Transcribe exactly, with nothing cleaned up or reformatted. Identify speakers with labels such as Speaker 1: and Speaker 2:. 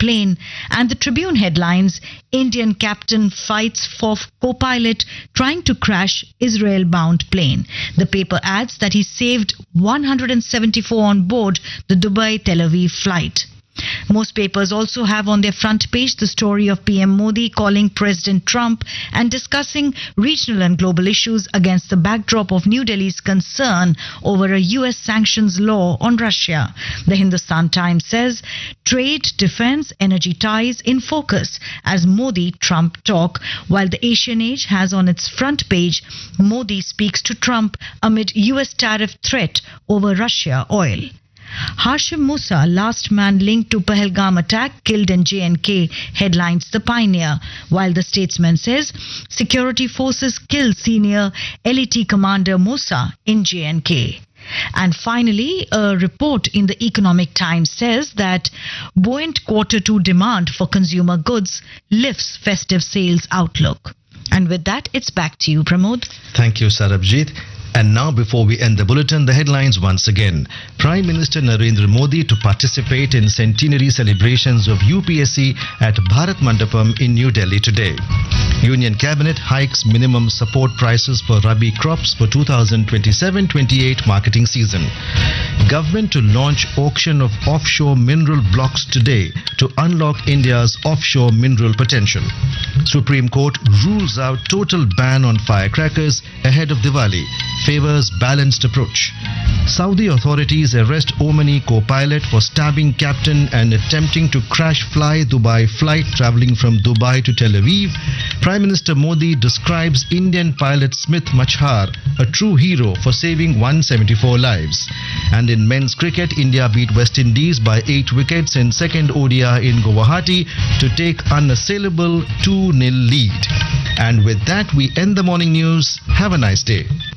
Speaker 1: plane. And the Tribune headlines, Indian captain fights for co-pilot trying to crash Israel-bound plane. The paper adds that he saved one hundred seventy-four on board the Dubai-Tel Aviv flight. Most papers also have on their front page the story of P M Modi calling President Trump and discussing regional and global issues against the backdrop of New Delhi's concern over a U S sanctions law on Russia. The Hindustan Times says trade, defense, energy ties in focus as Modi-Trump talk, while the Asian Age has on its front page Modi speaks to Trump amid U S tariff threat over Russia oil. Hashim Musa, last man linked to Pahalgam attack, killed in J and K, headlines The Pioneer, while the Statesman says security forces kill senior L E T commander Musa in J and K. And finally, a report in the Economic Times says that buoyant quarter two demand for consumer goods lifts festive sales outlook. And with that, it's back to you, Pramod.
Speaker 2: Thank you, Sarabjit. And now, before we end the bulletin, the headlines once again. Prime Minister Narendra Modi to participate in centenary celebrations of U P S C at Bharat Mandapam in New Delhi today. Union Cabinet hikes minimum support prices for Rabi crops for two thousand twenty-seven twenty-eight marketing season. Government to launch auction of offshore mineral blocks today to unlock India's offshore mineral potential. Supreme Court rules out total ban on firecrackers ahead of Diwali. Favors balanced approach. Saudi authorities arrest Omani co-pilot for stabbing captain and attempting to crash Fly Dubai flight travelling from Dubai to Tel Aviv. Prime Minister Modi describes Indian pilot Smith Machhar a true hero for saving one hundred seventy-four lives. And in men's cricket, India beat West Indies by eight wickets in second O D I in Guwahati to take unassailable two nil lead. And with that, we end the morning news. Have a nice day.